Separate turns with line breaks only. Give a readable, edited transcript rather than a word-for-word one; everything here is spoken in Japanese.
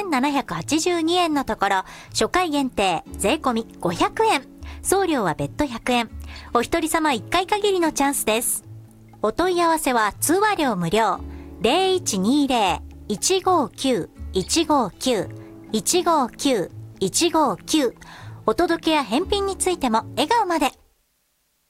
1782円のところ、初回限定税込み500円。送料は別途100円。お一人様1回限りのチャンスです。お問い合わせは通話料無料。0120-159-159-159-159。お届けや返品についても笑顔まで。